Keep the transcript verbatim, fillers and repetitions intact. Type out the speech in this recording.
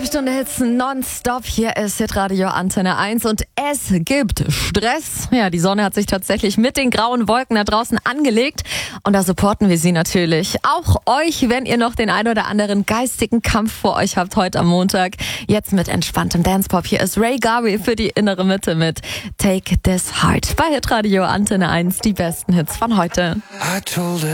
Halbe Stunde Hits nonstop. Hier ist Hitradio Antenne eins und es gibt Stress. Ja, die Sonne hat sich tatsächlich mit den grauen Wolken da draußen angelegt und da supporten wir sie natürlich. Auch euch, wenn ihr noch den ein oder anderen geistigen Kampf vor euch habt heute am Montag. Jetzt mit entspanntem Dancepop. Hier ist Ray Garvey für die innere Mitte mit Take This Heart. Bei Hitradio Antenne eins die besten Hits von heute. I told her